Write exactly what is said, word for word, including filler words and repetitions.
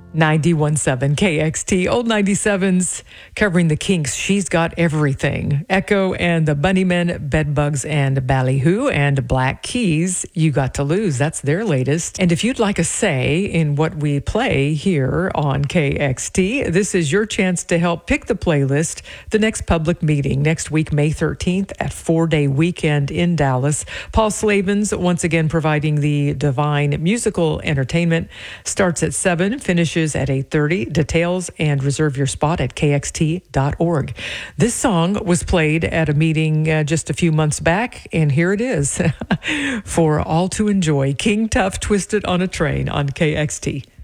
ninety-one point seven K X T, Old ninety-sevens, covering the Kinks. She's Got Everything. Echo and the Bunnymen, Bedbugs and Ballyhoo, and Black Keys, You Got to Lose. That's their latest. And if you'd like a say in what we play here on K X T, this is your chance to help pick the playlist. The next public meeting next week, May thirteenth, at Four-Day Weekend in Dallas. Paul Slavens, once again providing the divine musical entertainment, starts at seven, finishes at eight thirty. Details and reserve your spot at K X T dot org. This song was played at a meeting uh, just a few months back, and here it is for all to enjoy. King Tuff, Twisted on a Train on K X T.